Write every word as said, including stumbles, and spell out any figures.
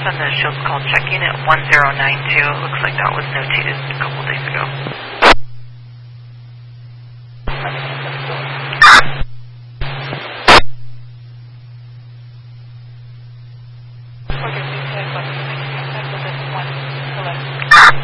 on the shield's call. Checking at one zero nine two. It looks like that was notated a couple days ago. Okay, please check, but you can check with this one. Select.